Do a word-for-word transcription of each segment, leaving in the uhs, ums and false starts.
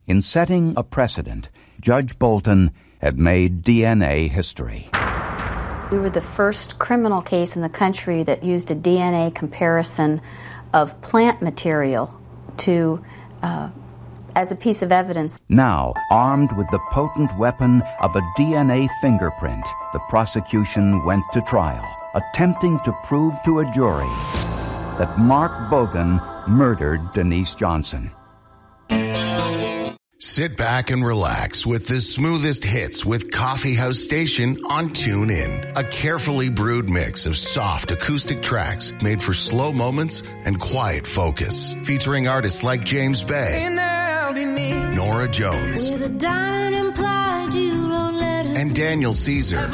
In setting a precedent, Judge Bolton had made D N A history. We were the first criminal case in the country that used a D N A comparison of plant material to uh, as a piece of evidence. Now, armed with the potent weapon of a D N A fingerprint, the prosecution went to trial, attempting to prove to a jury that Mark Bogan murdered Denise Johnson. Sit back and relax with the smoothest hits with Coffee House Station on TuneIn. A carefully brewed mix of soft acoustic tracks made for slow moments and quiet focus. Featuring artists like James Bay, Nora Jones, and Daniel Caesar.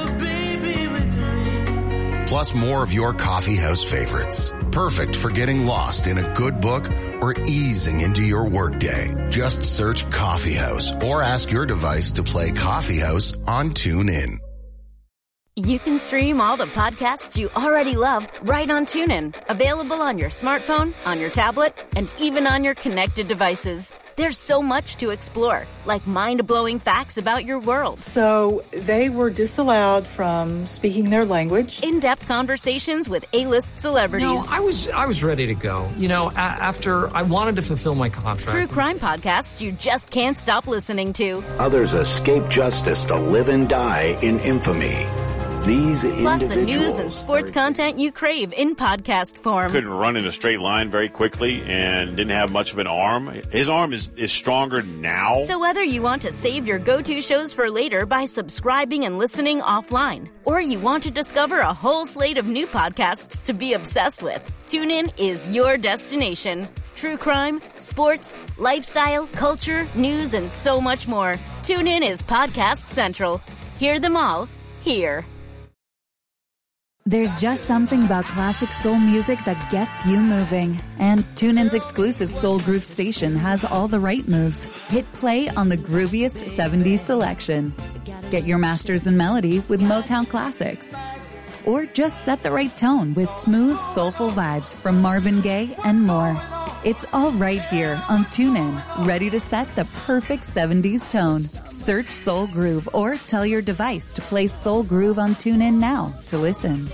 Plus more of your coffee house favorites. Perfect for getting lost in a good book or easing into your workday. Just search Coffee House or ask your device to play Coffee House on TuneIn. You can stream all the podcasts you already love right on TuneIn. Available on your smartphone, on your tablet, and even on your connected devices. There's so much to explore, like mind-blowing facts about your world. So they were disallowed from speaking their language. In-depth conversations with A-list celebrities. No, I was I was ready to go. You know, a- after I wanted to fulfill my contract. True crime podcasts you just can't stop listening to. Others escape justice to live and die in infamy. These Plus individuals... the news and sports content you crave in podcast form. Couldn't run in a straight line very quickly and didn't have much of an arm. His arm is, is stronger now. So whether you want to save your go-to shows for later by subscribing and listening offline, or you want to discover a whole slate of new podcasts to be obsessed with, TuneIn is your destination. True crime, sports, lifestyle, culture, news, and so much more. TuneIn is Podcast Central. Hear them all here. There's just something about classic soul music that gets you moving. And TuneIn's exclusive Soul Groove station has all the right moves. Hit play on the grooviest seventies selection. Get your masters in melody with Motown classics. Or just set the right tone with smooth, soulful vibes from Marvin Gaye and more. It's all right here on TuneIn, ready to set the perfect seventies tone. Search Soul Groove or tell your device to play Soul Groove on TuneIn now to listen.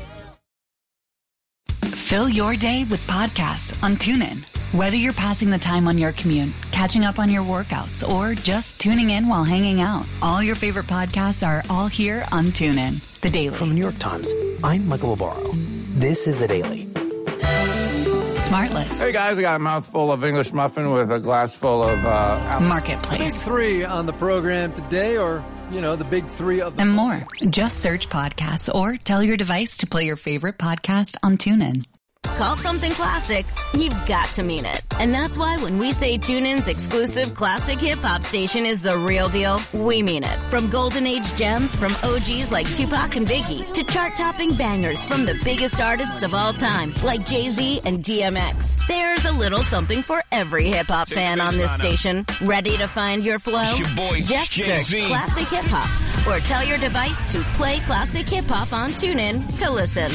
Fill your day with podcasts on TuneIn. Whether you're passing the time on your commute, catching up on your workouts, or just tuning in while hanging out, all your favorite podcasts are all here on TuneIn. The Daily. From the New York Times, I'm Michael Barbaro. This is The Daily. Smartless. Hey guys, I got a mouthful of English muffin with a glass full of uh, Marketplace. Big three on the program today, or, you know, the big three of the and more. Just search podcasts or tell your device to play your favorite podcast on TuneIn. Call something classic, you've got to mean it. And that's why when we say TuneIn's exclusive classic hip-hop station is the real deal, we mean it. From golden age gems from O Gs like Tupac and Biggie, to chart-topping bangers from the biggest artists of all time, like Jay-Z and D M X. There's a little something for every hip-hop fan on this station. Ready to find your flow? Your boy, Just Jay-Z. search Classic Hip-Hop, or tell your device to play Classic Hip-Hop on TuneIn to listen.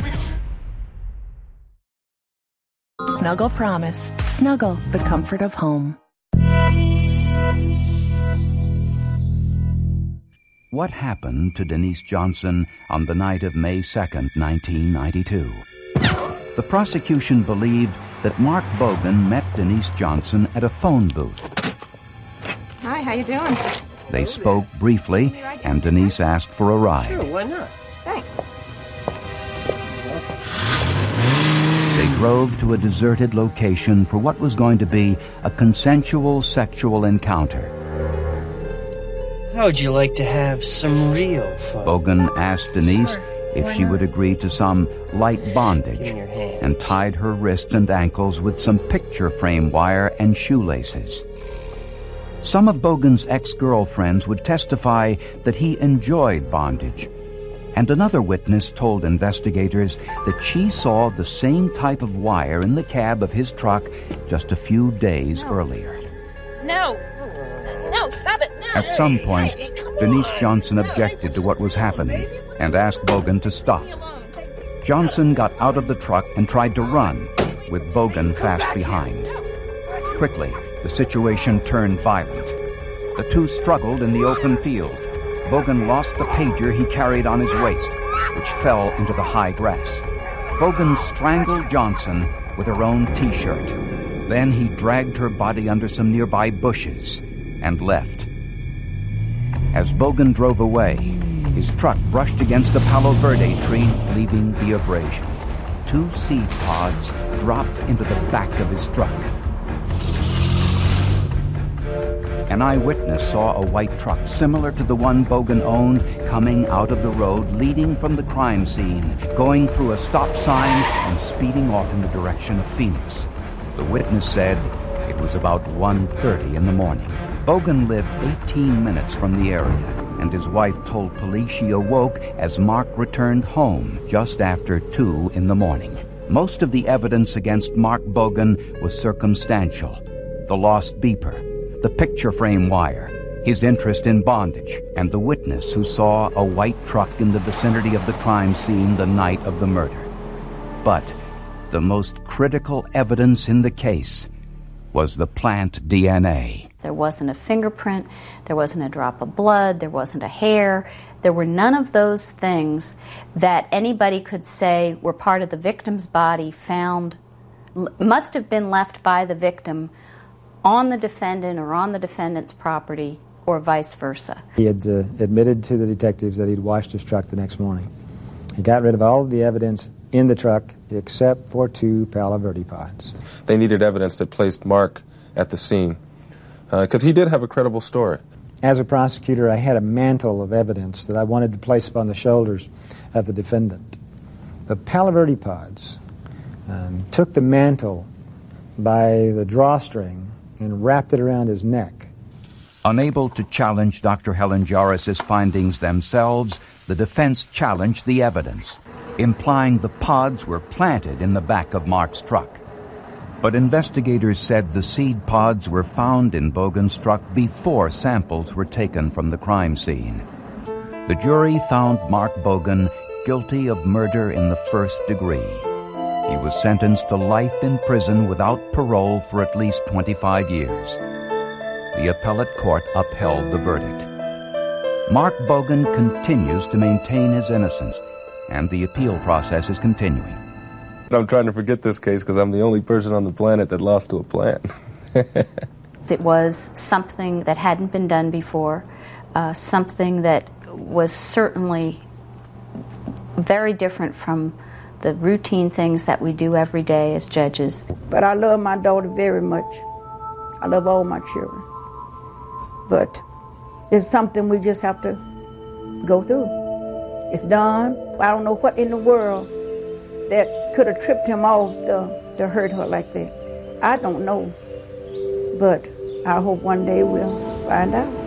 Snuggle Promise. Snuggle, the comfort of home. What happened to Denise Johnson on the night of May second, nineteen ninety-two? The prosecution believed that Mark Bogan met Denise Johnson at a phone booth. Hi, how you doing? They spoke briefly, and Denise asked for a ride. Sure, why not? Thanks. They drove to a deserted location for what was going to be a consensual sexual encounter. How would you like to have some real fun? Bogan asked Denise if she would agree to some light bondage and tied her wrists and ankles with some picture frame wire and shoelaces. Some of Bogan's ex-girlfriends would testify that he enjoyed bondage, and another witness told investigators that she saw the same type of wire in the cab of his truck just a few days no. earlier. No. No, stop it. No. At some point, Hey, hey, Denise on. Johnson No, objected to what was happening and asked Bogan to stop. Johnson got out of the truck and tried to run, with Bogan fast behind. Quickly, the situation turned violent. The two struggled in the open field. Bogan lost the pager he carried on his waist, which fell into the high grass. Bogan strangled Johnson with her own T-shirt. Then he dragged her body under some nearby bushes and left. As Bogan drove away, his truck brushed against a Palo Verde tree, leaving the abrasion. Two seed pods dropped into the back of his truck. An eyewitness saw a white truck similar to the one Bogan owned coming out of the road leading from the crime scene, going through a stop sign and speeding off in the direction of Phoenix. The witness said it was about one thirty in the morning. Bogan lived eighteen minutes from the area, and his wife told police she awoke as Mark returned home just after two in the morning. Most of the evidence against Mark Bogan was circumstantial. The lost beeper, the picture frame wire, his interest in bondage, and the witness who saw a white truck in the vicinity of the crime scene the night of the murder. But the most critical evidence in the case was the plant D N A. There wasn't a fingerprint, there wasn't a drop of blood, there wasn't a hair. There were none of those things that anybody could say were part of the victim's body found, must have been left by the victim on the defendant or on the defendant's property, or vice versa. He had uh, admitted to the detectives that he'd washed his truck the next morning. He got rid of all of the evidence in the truck except for two Palo Verde pods. They needed evidence that placed Mark at the scene, because uh, he did have a credible story. As a prosecutor, I had a mantle of evidence that I wanted to place upon the shoulders of the defendant. The Palo Verde pods um, took the mantle by the drawstring and wrapped it around his neck. Unable to challenge Doctor Helen Jarris's findings themselves, the defense challenged the evidence, implying the pods were planted in the back of Mark's truck. But investigators said the seed pods were found in Bogan's truck before samples were taken from the crime scene. The jury found Mark Bogan guilty of murder in the first degree. He was sentenced to life in prison without parole for at least twenty-five years. The appellate court upheld the verdict. Mark Bogan continues to maintain his innocence, and the appeal process is continuing. I'm trying to forget this case because I'm the only person on the planet that lost to a plant. It was something that hadn't been done before, uh, something that was certainly very different from the routine things that we do every day as judges. But I love my daughter very much. I love all my children. But it's something we just have to go through. It's done. I don't know what in the world that could have tripped him off to, to hurt her like that. I don't know. But I hope one day we'll find out.